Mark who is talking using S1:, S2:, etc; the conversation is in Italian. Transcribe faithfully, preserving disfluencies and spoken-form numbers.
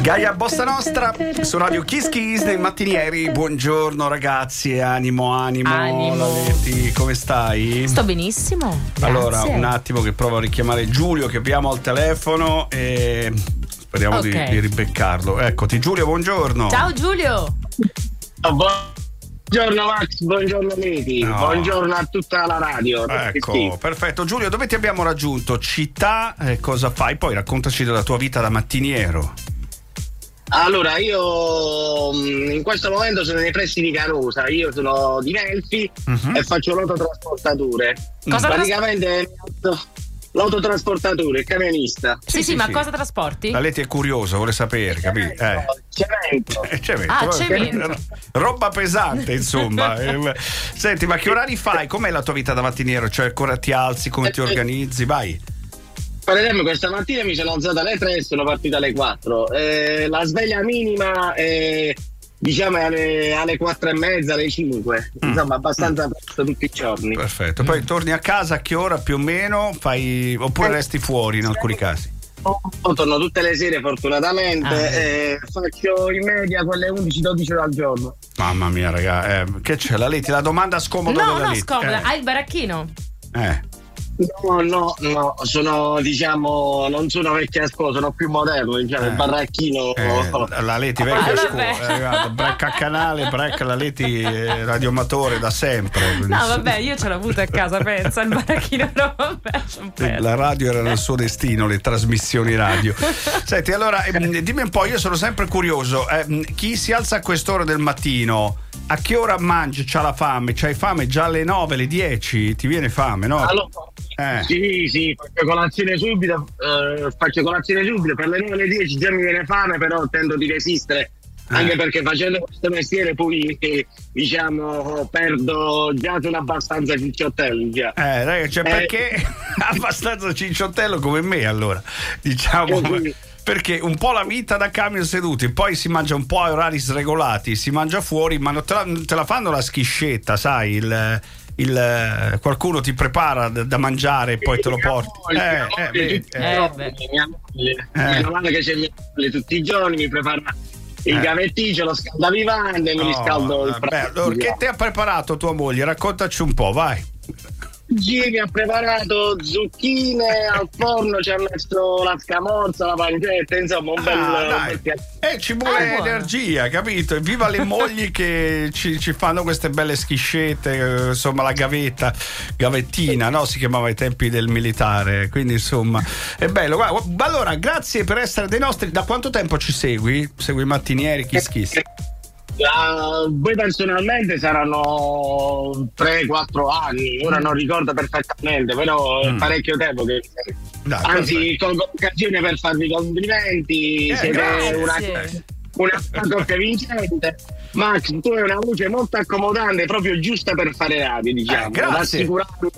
S1: Gaia Bossa Nostra su Radio Kiss Kiss dei mattinieri. Buongiorno ragazzi, animo, animo.
S2: Animo.
S1: Laleti, come stai?
S2: Sto benissimo. Grazie.
S1: Allora, un attimo che provo a richiamare Giulio che abbiamo al telefono e speriamo
S2: okay.
S1: di, di ribeccarlo. Eccoti Giulio, buongiorno.
S2: Ciao Giulio.
S3: Buongiorno Max, buongiorno Leti,
S1: no.
S3: buongiorno a tutta la radio.
S1: Ecco,
S3: sì.
S1: Perfetto. Giulio, dove ti abbiamo raggiunto? Città, eh, cosa fai? Poi raccontaci della tua vita da mattiniero.
S3: Allora, io in questo momento sono nei pressi di Canosa, io sono di Melfi uh-huh. e faccio l'autotrasportatore.
S2: Cosa
S3: Praticamente tras- l'autotrasportatore, il camionista.
S2: Sì, sì, sì, ma sì. Cosa trasporti?
S1: La Leti è curiosa, vuole sapere, capito? Eh.
S3: Cemento.
S1: Eh, cemento.
S2: Ah, cemento.
S1: Roba pesante, insomma. Senti, ma che orari fai? Com'è la tua vita da mattiniero? Cioè, ancora ti alzi, come ti organizzi? Vai.
S3: Per esempio questa mattina mi sono alzata alle tre e sono partita alle quattro. Eh, la sveglia minima è diciamo alle, alle quattro e mezza, alle cinque. Mm. Insomma, abbastanza presto tutti i giorni.
S1: Perfetto. Poi torni a casa a che ora più o meno? Fai oppure eh, resti fuori in alcuni casi?
S3: Io torno tutte le sere fortunatamente ah, e faccio in media quelle undici dodici ore al giorno.
S1: Mamma mia raga, eh, che c'è la Leti? La domanda scomoda
S2: no,
S1: della
S2: no,
S1: Leti.
S2: scomoda.
S1: Eh.
S2: Hai il baracchino?
S1: Eh.
S3: No, no, no, sono diciamo non sono vecchia scuola, sono più moderno, diciamo, eh, il baracchino.
S1: Eh, la Leti vecchia
S2: ah,
S1: scuola, è arrivato, break a canale, break la Leti eh, radiomotore da sempre.
S2: No, vabbè, io ce l'ho avuto a casa, pensa, il baracchino, no, vabbè.
S1: La radio era nel suo destino, le trasmissioni radio. Senti, allora, eh, dimmi un po', io sono sempre curioso, eh, chi si alza a quest'ora del mattino? A che ora mangi? C'ha la fame? C'hai fame già alle nove, alle dieci? Ti viene fame, no?
S3: Allora,
S1: eh.
S3: sì, sì, faccio colazione subito, eh, faccio colazione subito, per le nove alle dieci già mi viene fame, però tento di resistere, eh. anche perché facendo questo mestiere poi, eh, diciamo, perdo già sono abbastanza cicciottello, già.
S1: Eh, ragazzi, cioè,
S3: eh.
S1: perché abbastanza cicciottello come me, allora, diciamo...
S3: Eh, sì.
S1: Perché un po' la vita da camion seduti, poi si mangia un po' a orari sregolati, si mangia fuori, ma non te la, te la fanno la schiscetta, sai, il, il, qualcuno ti prepara da, da mangiare e poi te lo porti.
S3: Eh, eh, eh, mia moglie che c'è mia moglie tutti i giorni, mi prepara il eh. gavetticcio, lo scaldavivande, mi riscaldo
S1: oh,
S3: il
S1: prato. Allora, che ti ha preparato tua moglie? Raccontaci un po', vai.
S3: Sì, mi ha preparato zucchine al forno, ci ha messo la scamorza, la pancetta, insomma un bel,
S1: ah,
S3: un bel
S1: e ci vuole ah, energia, capito? Evviva le mogli che ci, ci fanno queste belle schiscette, insomma la gavetta, gavettina, no? Si chiamava ai tempi del militare, quindi insomma è bello. Guarda, allora, grazie per essere dei nostri. Da quanto tempo ci segui? Segui i mattinieri, Kiss Kiss?
S3: Uh, voi personalmente saranno tre quattro anni, ora non ricordo perfettamente, però è mm. parecchio tempo che Dai, anzi colgo l'occasione per farvi complimenti, eh, siete grazie. una una coppia vincente. Max, tu hai una voce molto accomodante, proprio giusta per fare radio, diciamo,
S1: eh, grazie.
S3: rassicurante